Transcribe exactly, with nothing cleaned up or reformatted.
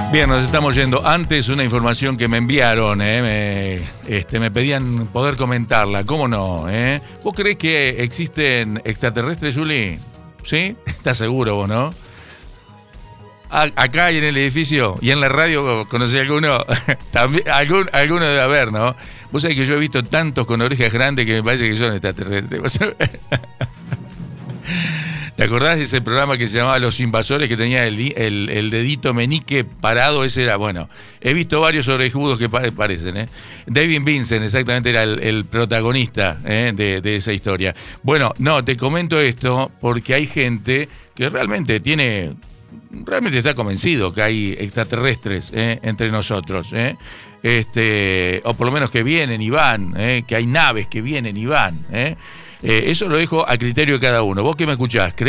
Bien, nos estamos yendo. Antes una información que me enviaron, eh, me, este, me pedían poder comentarla. ¿Cómo no? Eh? ¿Vos creés que existen extraterrestres, Juli? ¿Sí? ¿Estás seguro vos, no? A, acá y en el edificio y en la radio, ¿conocés alguno? También, algún, alguno debe haber, ¿no? Vos sabés que yo he visto tantos con orejas grandes que me parece que son extraterrestres. ¿Te acordás de ese programa que se llamaba Los Invasores, que tenía el, el, el dedito meñique parado? Ese era, bueno, he visto varios orejudos que parecen, ¿eh? David Vincent, exactamente, era el, el protagonista ¿eh? de, de esa historia. Bueno, no, te comento esto porque hay gente que realmente tiene, realmente está convencido que hay extraterrestres ¿eh? entre nosotros, ¿eh? Este, o por lo menos que vienen y van, ¿eh? que hay naves que vienen y van, ¿eh? Eh, eso lo dejo a criterio de cada uno. ¿Vos qué me escuchás?